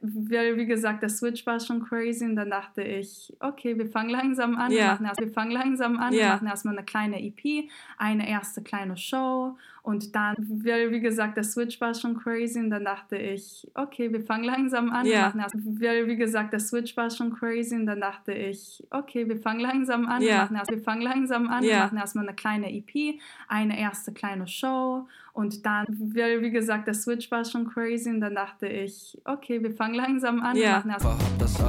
weil, wie gesagt, der Switch war schon crazy und dann dachte ich, okay, wir fangen langsam an, wir machen erstmal eine kleine EP, eine erste kleine Show und dann, weil, wie gesagt, der Switch war schon crazy und dann dachte ich, okay, wir fangen langsam an, weil, wie gesagt, der Switch war schon crazy und dann dachte ich, okay, wir fangen langsam an, wir machen erstmal eine kleine EP, eine erste kleine Show und dann, weil, wie gesagt, der Switch war schon crazy und dann dachte ich, okay, wir fangen langsam an,